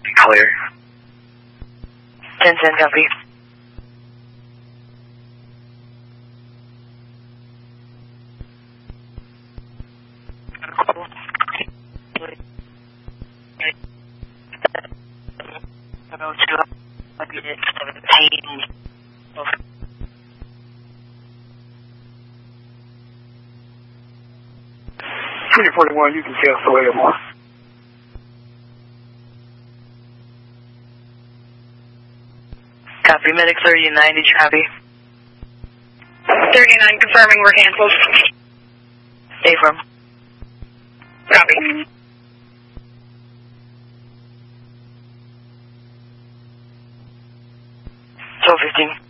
Clear. 10-10, copy. Unit 41, you can cancel AMR. Copy, medic 39, did you copy? 39 confirming we're canceled. Affirm. Copy. 12-15.